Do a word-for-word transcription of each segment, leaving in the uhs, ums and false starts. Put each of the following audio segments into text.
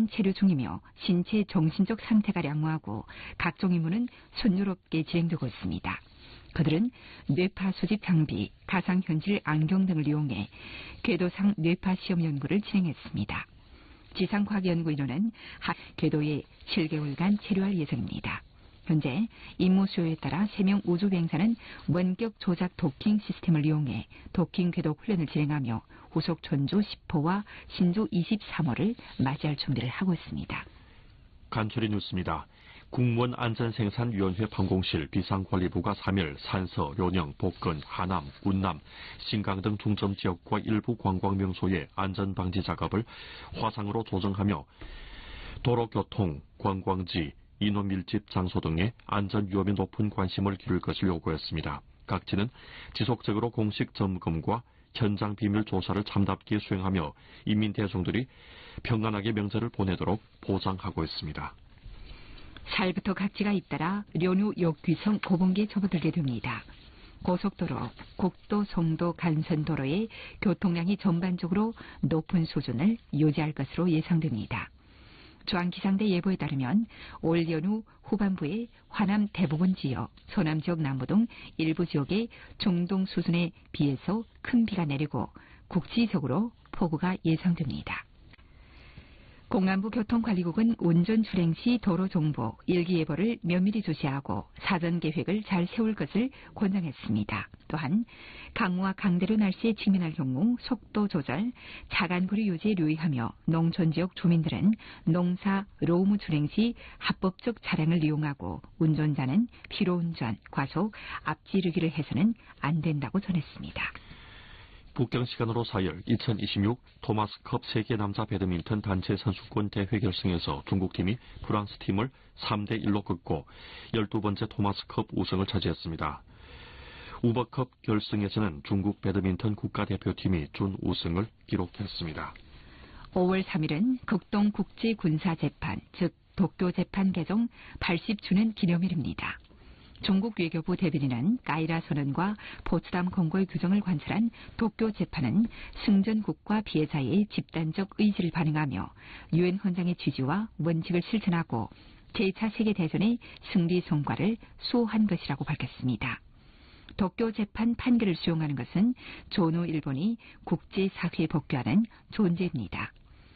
이상 체류 중이며 신체 정신적 상태가 양호하고 각종 임무는 순조롭게 진행되고 있습니다. 그들은 뇌파 수집 장비, 가상현실 안경 등을 이용해 궤도상 뇌파 시험 연구를 진행했습니다. 지상과학연구인원은 궤도에 칠 개월간 체류할 예정입니다. 현재 임무 수요에 따라 세 명 우주비행사는 원격 조작 도킹 시스템을 이용해 도킹 궤도 훈련을 진행하며 후속 전주 십 호와 신주 이십삼 호를 맞이할 준비를 하고 있습니다. 간추린 뉴스입니다. 국무원 안전생산위원회 판공실 비상관리부가 삼 일 산서, 료령, 복근, 하남, 운남, 신강 등 중점지역과 일부 관광명소의 안전방지 작업을 화상으로 조정하며 도로교통, 관광지, 인원밀집 장소 등의 안전 위험에 높은 관심을 기울일 것을 요구했습니다. 각지는 지속적으로 공식 점검과 현장 비밀 조사를 참답게 수행하며 인민 대중들이 평안하게 명절을 보내도록 보장하고 있습니다. 사일부터 각지가 잇따라 련우 역귀성 고봉기에 접어들게 됩니다. 고속도로, 국도, 송도, 간선도로의 교통량이 전반적으로 높은 수준을 유지할 것으로 예상됩니다. 중앙기상대 예보에 따르면 올 연휴 후반부에 화남 대부분 지역, 서남 지역 남부 등 일부 지역에 중동 수준에 비해서 큰 비가 내리고 국지적으로 폭우가 예상됩니다. 공안부 교통관리국은 운전 출행 시 도로 정보, 일기예보를 면밀히 주시하고 사전 계획을 잘 세울 것을 권장했습니다. 또한 강우와 강대로 날씨에 직면할 경우 속도 조절, 차간거리 유지에留意하며 농촌지역 주민들은 농사, 로무 출행 시 합법적 차량을 이용하고 운전자는 피로운전, 과속, 앞지르기를 해서는 안 된다고 전했습니다. 북경 시간으로 사 일 이천이십육 토마스컵 세계 남자 배드민턴 단체 선수권 대회 결승에서 중국팀이 프랑스 팀을 삼 대 일로 꺾고 열두 번째 토마스컵 우승을 차지했습니다. 우버컵 결승에서는 중국 배드민턴 국가대표팀이 준우승을 기록했습니다. 오월 삼 일은 극동국제군사재판, 즉 도쿄재판 개정 팔십 주년 기념일입니다. 중국 외교부 대변인은 까이라 선언과 포츠담 공고의 규정을 관철한 도쿄 재판은 승전국과 피해자의 집단적 의지를 반영하며 유엔 헌장의 취지와 원칙을 실천하고 제 차 세계대전의 승리 성과를 수호한 것이라고 밝혔습니다. 도쿄 재판 판결을 수용하는 것은 존우 일본이 국제사회에 복귀하는 존재입니다.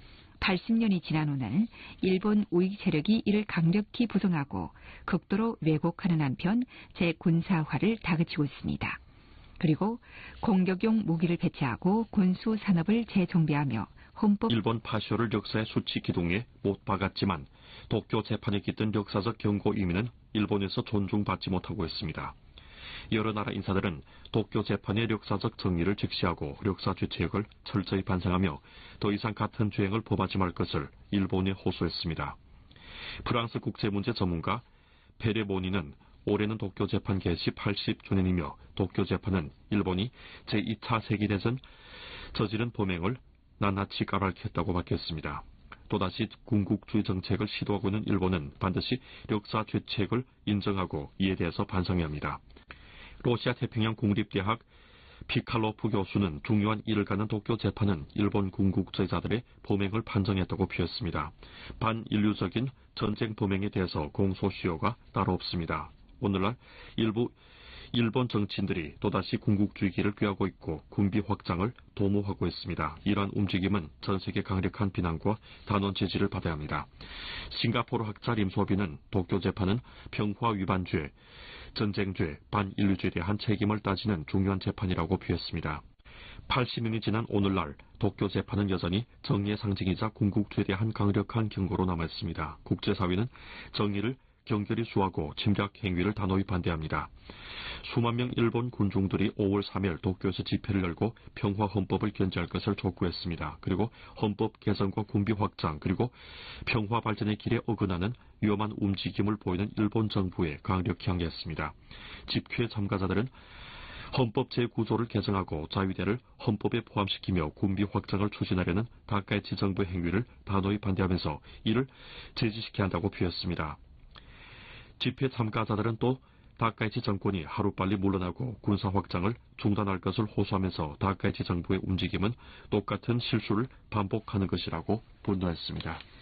팔십 년이 지난 오늘 일본 우익 세력이 이를 강력히 부정하고 극도로 왜곡하는 한편 재군사화를 다그치고 있습니다. 그리고 공격용 무기를 배치하고 군수 산업을 재정비하며 헌법 일본 파쇼를 역사의 수치 기둥에 못 박았지만 도쿄 재판에 깃든 역사적 경고 의미는 일본에서 존중받지 못하고 있습니다. 여러 나라 인사들은 도쿄 재판의 역사적 정의를 직시하고 역사 죄책을 철저히 반성하며 더 이상 같은 죄행을 범하지 말 것을 일본에 호소했습니다. 프랑스 국제문제 전문가 페레모니는 올해는 도쿄 재판 개시 팔십 주년이며 도쿄 재판은 일본이 제이 차 세계대전 저지른 범행을 낱낱이 까발켰다고 밝혔습니다. 또다시 군국주의 정책을 시도하고 있는 일본은 반드시 역사 죄책을 인정하고 이에 대해서 반성해야 합니다. 러시아 태평양 국립대학 피칼로프 교수는 중요한 일을 갖는 도쿄 재판은 일본 군국주의자들의 범행을 판정했다고 표했습니다. 반인류적인 전쟁 범행에 대해서 공소시효가 따로 없습니다. 오늘날 일부 일본 정치인들이 또다시 군국주의기를 꾀하고 있고 군비 확장을 도모하고 있습니다. 이러한 움직임은 전 세계 강력한 비난과 단언 제지를 받아야 합니다. 싱가포르 학자 림소비는 도쿄 재판은 평화 위반죄, 전쟁죄, 반인류죄에 대한 책임을 따지는 중요한 재판이라고 표했습니다. 팔십 년이 지난 오늘날 도쿄 재판은 여전히 정의의 상징이자 군국주의에 대한 강력한 경고로 남아있습니다. 국제사회는 정의를 경결히 수하고 침략 행위를 단호히 반대합니다. 수만 명 일본 군중들이 오월 삼 일 도쿄에서 집회를 열고 평화 헌법을 견지할 것을 촉구했습니다. 그리고 헌법 개선과 군비 확장 그리고 평화 발전의 길에 어긋나는 위험한 움직임을 보이는 일본 정부에 강력히 항의했습니다. 집회 참가자들은 헌법 제구조를 개정하고 자위대를 헌법에 포함시키며 군비 확장을 추진하려는 다카이치 정부의 행위를 단호히 반대하면서 이를 제지시켜야 한다고 표했습니다. 집회 참가자들은 또 다카이치 정권이 하루빨리 물러나고 군사 확장을 중단할 것을 호소하면서 다카이치 정부의 움직임은 똑같은 실수를 반복하는 것이라고 분노했습니다.